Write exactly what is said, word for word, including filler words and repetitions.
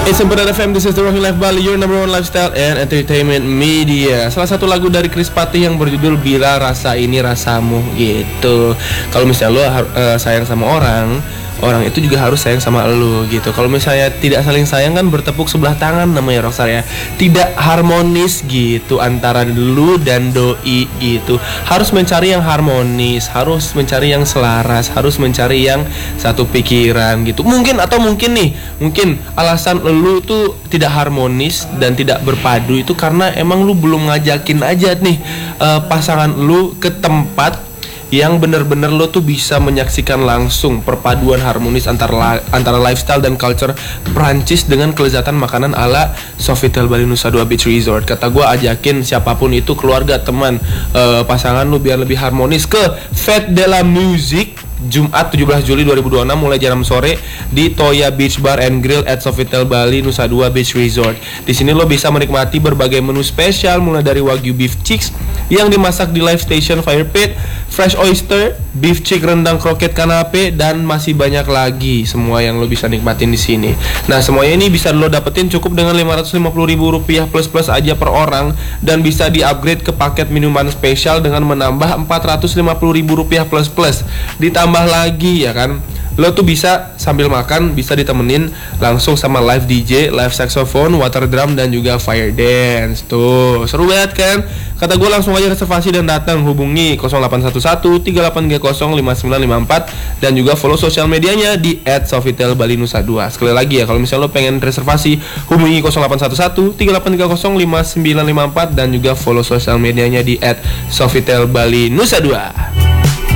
It's Semperan F M, this is the Rocking Life Bali, your number one lifestyle and entertainment media. Salah satu lagu dari Chris Patih yang berjudul Bila Rasa Ini Rasamu gitu. Kalau misalnya lo uh, sayang sama orang, orang itu juga harus sayang sama lo gitu. Kalau misalnya tidak saling sayang kan bertepuk sebelah tangan namanya Rockstar ya. Tidak harmonis gitu antara lu dan doi gitu. Harus mencari yang harmonis, harus mencari yang selaras, harus mencari yang satu pikiran gitu. Mungkin atau mungkin nih, mungkin alasan lu tuh tidak harmonis dan tidak berpadu itu karena emang lu belum ngajakin aja nih uh, pasangan lu ke tempat yang benar-benar lo tuh bisa menyaksikan langsung perpaduan harmonis antara antara lifestyle dan culture Prancis dengan kelezatan makanan ala Sofitel Bali Nusa Dua Beach Resort. Kata gue ajakin siapapun itu, keluarga, teman, uh, pasangan lu biar lebih harmonis ke Fête de la Musique Jumat tujuh belas Juli dua ribu dua puluh enam mulai jam enam sore di Toya Beach Bar and Grill at Sofitel Bali Nusa Dua Beach Resort. Di sini lo bisa menikmati berbagai menu spesial mulai dari Wagyu beef chicks yang dimasak di live station fire pit, fresh oyster, beef chick rendang kroket kanape dan masih banyak lagi semua yang lo bisa nikmatin di sini. Nah, semuanya ini bisa lo dapetin cukup dengan lima ratus lima puluh ribu rupiah plus plus aja per orang dan bisa di-upgrade ke paket minuman spesial dengan menambah empat ratus lima puluh ribu rupiah plus plus. Ditambah tambah lagi ya kan, lo tuh bisa sambil makan bisa ditemenin langsung sama live D J, live saxophone, water drum dan juga fire dance. Tuh seru banget kan? Kata gue langsung aja reservasi dan datang, hubungi nol delapan satu satu tiga delapan tiga nol lima sembilan lima empat dan juga follow sosial medianya di et sofitel bali nusa dua. Sekali lagi ya, kalau misalnya lo pengen reservasi hubungi nol delapan satu satu tiga delapan tiga nol lima sembilan lima empat dan juga follow sosial medianya di et sofitel bali nusa dua.